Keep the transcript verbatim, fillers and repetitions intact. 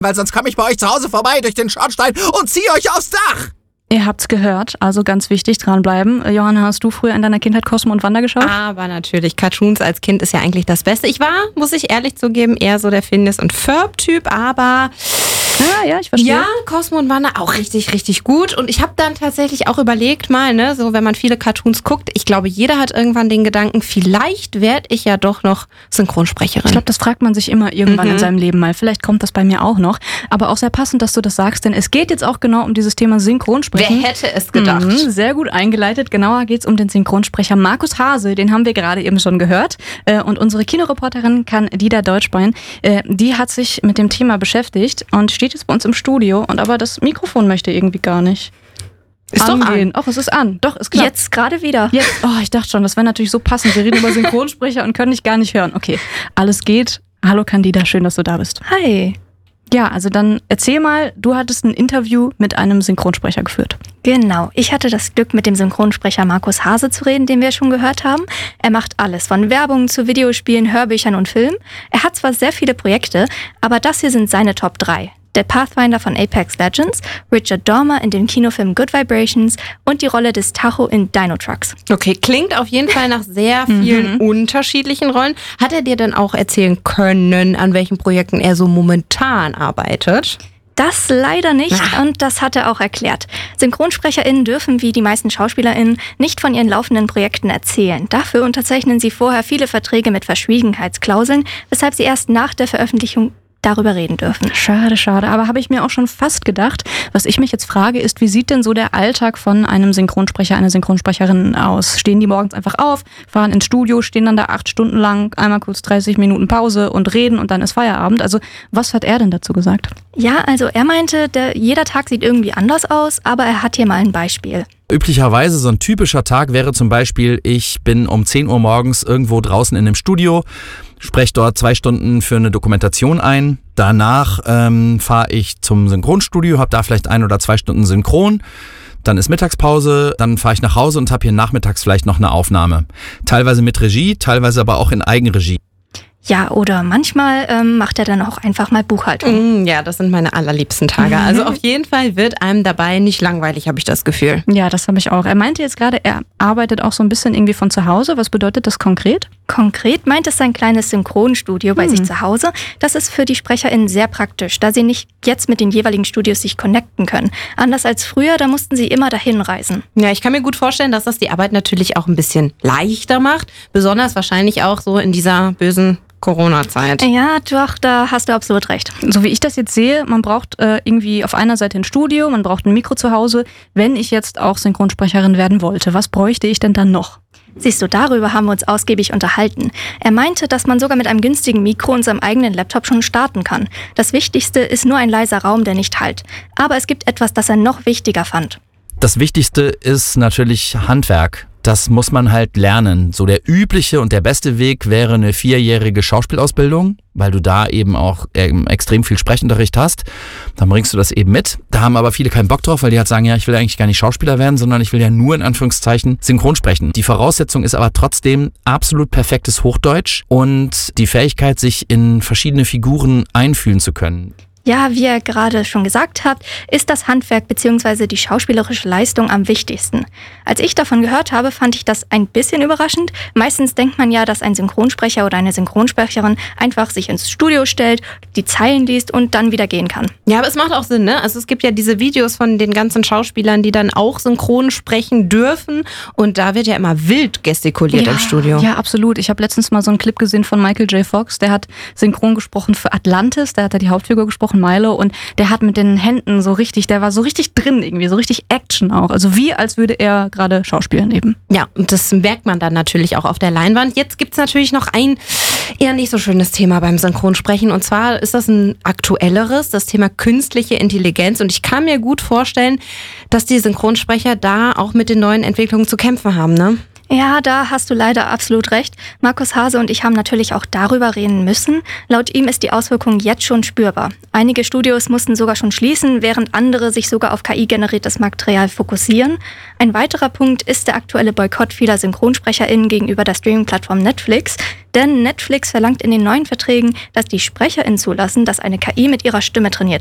weil sonst komme ich bei euch zu Hause vorbei durch den Schornstein und ziehe euch aufs Dach. Ihr habt's gehört, also ganz wichtig, dranbleiben. Johanna, hast du früher in deiner Kindheit Cosmo und Wanda geschaut? Aber natürlich, Cartoons als Kind ist ja eigentlich das Beste. Ich war, muss ich ehrlich zugeben, eher so der Phineas und Ferb-Typ, aber... Ja, ja, ich verstehe. Ja, Cosmo und Wanda auch richtig, richtig gut. Und ich habe dann tatsächlich auch überlegt mal, ne, so wenn man viele Cartoons guckt, ich glaube, jeder hat irgendwann den Gedanken, vielleicht werde ich ja doch noch Synchronsprecherin. Ich glaube, das fragt man sich immer irgendwann mhm. in seinem Leben mal. Vielleicht kommt das bei mir auch noch. Aber auch sehr passend, dass du das sagst, denn es geht jetzt auch genau um dieses Thema Synchronsprechen. Wer hätte es gedacht? Mhm, sehr gut eingeleitet. Genauer geht es um den Synchronsprecher Markus Hase. Den haben wir gerade eben schon gehört. Und unsere Kinoreporterin Candida Deutschbein, die hat sich mit dem Thema beschäftigt und steht jetzt bei uns im Studio. Und aber das Mikrofon möchte irgendwie gar nicht ist angehen. Doch an. Och, es ist an. Doch, es klappt. Jetzt gerade wieder. Jetzt. Oh, ich dachte schon, das wäre natürlich so passend. Wir reden über Synchronsprecher und können dich gar nicht hören. Okay, alles geht. Hallo Candida, schön, dass du da bist. Hi. Ja, also dann erzähl mal, du hattest ein Interview mit einem Synchronsprecher geführt. Genau, ich hatte das Glück, mit dem Synchronsprecher Markus Hase zu reden, den wir schon gehört haben. Er macht alles, von Werbung zu Videospielen, Hörbüchern und Filmen. Er hat zwar sehr viele Projekte, aber das hier sind seine Top drei. Der Pathfinder von Apex Legends, Richard Dormer in dem Kinofilm Good Vibrations und die Rolle des Tacho in Dino Trucks. Okay, klingt auf jeden Fall nach sehr vielen mhm. unterschiedlichen Rollen. Hat er dir denn auch erzählen können, an welchen Projekten er so momentan arbeitet? Das leider nicht Ach. und das hat er auch erklärt. SynchronsprecherInnen dürfen wie die meisten SchauspielerInnen nicht von ihren laufenden Projekten erzählen. Dafür unterzeichnen sie vorher viele Verträge mit Verschwiegenheitsklauseln, weshalb sie erst nach der Veröffentlichung darüber reden dürfen. Schade, schade. Aber habe ich mir auch schon fast gedacht. Was ich mich jetzt frage, ist, wie sieht denn so der Alltag von einem Synchronsprecher, einer Synchronsprecherin aus? Stehen die morgens einfach auf, fahren ins Studio, stehen dann da acht Stunden lang, einmal kurz dreißig Minuten Pause und reden und dann ist Feierabend? Also was hat er denn dazu gesagt? Ja, also er meinte, der, jeder Tag sieht irgendwie anders aus, aber er hat hier mal ein Beispiel. Üblicherweise so ein typischer Tag wäre zum Beispiel, ich bin um zehn Uhr morgens irgendwo draußen in einem Studio, spreche dort zwei Stunden für eine Dokumentation ein. Danach ähm, fahre ich zum Synchronstudio, habe da vielleicht ein oder zwei Stunden Synchron. Dann ist Mittagspause, dann fahre ich nach Hause und habe hier nachmittags vielleicht noch eine Aufnahme. Teilweise mit Regie, teilweise aber auch in Eigenregie. Ja, oder manchmal ähm, macht er dann auch einfach mal Buchhaltung. Mm, ja, das sind meine allerliebsten Tage. Also auf jeden Fall wird einem dabei nicht langweilig, habe ich das Gefühl. Ja, das habe ich auch. Er meinte jetzt gerade, er arbeitet auch so ein bisschen irgendwie von zu Hause. Was bedeutet das konkret? Konkret meint es sein kleines Synchronstudio bei hm. sich zu Hause. Das ist für die SprecherInnen sehr praktisch, da sie nicht jetzt mit den jeweiligen Studios sich connecten können. Anders als früher, da mussten sie immer dahin reisen. Ja, ich kann mir gut vorstellen, dass das die Arbeit natürlich auch ein bisschen leichter macht. Besonders wahrscheinlich auch so in dieser bösen Corona-Zeit. Ja, doch, da hast du absolut recht. So wie ich das jetzt sehe, man braucht äh, irgendwie auf einer Seite ein Studio, man braucht ein Mikro zu Hause. Wenn ich jetzt auch Synchronsprecherin werden wollte, was bräuchte ich denn dann noch? Siehst du, darüber haben wir uns ausgiebig unterhalten. Er meinte, dass man sogar mit einem günstigen Mikro und seinem eigenen Laptop schon starten kann. Das Wichtigste ist nur ein leiser Raum, der nicht hallt. Aber es gibt etwas, das er noch wichtiger fand. Das Wichtigste ist natürlich Handwerk. Das muss man halt lernen. So der übliche und der beste Weg wäre eine vierjährige Schauspielausbildung, weil du da eben auch extrem viel Sprechunterricht hast. Dann bringst du das eben mit. Da haben aber viele keinen Bock drauf, weil die halt sagen, ja, ich will eigentlich gar nicht Schauspieler werden, sondern ich will ja nur in Anführungszeichen synchron sprechen. Die Voraussetzung ist aber trotzdem absolut perfektes Hochdeutsch und die Fähigkeit, sich in verschiedene Figuren einfühlen zu können. Ja, wie ihr gerade schon gesagt habt, ist das Handwerk bzw. die schauspielerische Leistung am wichtigsten. Als ich davon gehört habe, fand ich das ein bisschen überraschend. Meistens denkt man ja, dass ein Synchronsprecher oder eine Synchronsprecherin einfach sich ins Studio stellt, die Zeilen liest und dann wieder gehen kann. Ja, aber es macht auch Sinn, ne? Also es gibt ja diese Videos von den ganzen Schauspielern, die dann auch synchron sprechen dürfen und da wird ja immer wild gestikuliert ja, im Studio. Ja, absolut. Ich habe letztens mal so einen Clip gesehen von Michael J. Fox, der hat synchron gesprochen für Atlantis, da hat er die Hauptfigur gesprochen, Milo, und der hat mit den Händen so richtig, der war so richtig drin irgendwie, so richtig Action auch. Also wie, als würde er gerade schauspielen eben. Ja, und das merkt man dann natürlich auch auf der Leinwand. Jetzt gibt's natürlich noch ein eher nicht so schönes Thema beim Synchronsprechen und zwar ist das ein aktuelleres, das Thema künstliche Intelligenz und ich kann mir gut vorstellen, dass die Synchronsprecher da auch mit den neuen Entwicklungen zu kämpfen haben, ne? Ja, da hast du leider absolut recht. Markus Hase und ich haben natürlich auch darüber reden müssen. Laut ihm ist die Auswirkung jetzt schon spürbar. Einige Studios mussten sogar schon schließen, während andere sich sogar auf K I-generiertes Material fokussieren. Ein weiterer Punkt ist der aktuelle Boykott vieler SynchronsprecherInnen gegenüber der Streaming-Plattform Netflix. Denn Netflix verlangt in den neuen Verträgen, dass die SprecherInnen zulassen, dass eine K I mit ihrer Stimme trainiert